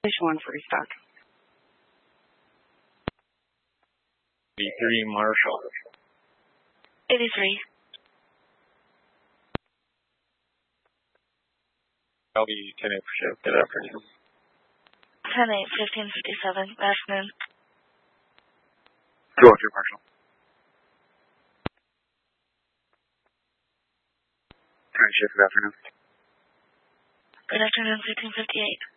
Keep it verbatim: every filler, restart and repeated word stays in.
Station one for restock. eighty-three Marshall. eighty-three. I'll be ten eight for shift. Good afternoon. ten eight, fifteen fifty-seven. Good afternoon. Go after Marshall. Alright, shift. Good afternoon. Good afternoon, fifteen fifty-eight.